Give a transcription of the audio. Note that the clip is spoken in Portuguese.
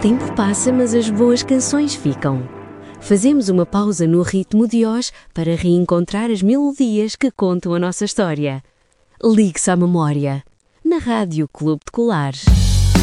tempo passa, mas as boas canções ficam. Fazemos uma pausa no ritmo de hoje para reencontrar as melodias que contam a nossa história. Ligue-se à memória, na Rádio Clube de Colares.